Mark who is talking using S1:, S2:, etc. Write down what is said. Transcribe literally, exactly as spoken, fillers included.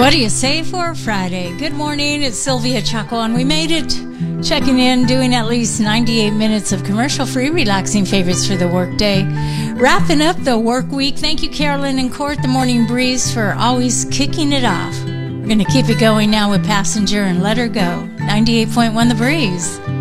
S1: What do you say for Friday? Good morning, it's Sylvia Chaco, and we made it. Checking in, doing at least ninety-eight minutes of commercial-free, relaxing favorites for the workday. Wrapping up the work week. Thank you, Carolyn and Court, the Morning Breeze, for always kicking it off. We're going to keep it going now with Passenger and Let Her Go. ninety-eight point one The Breeze.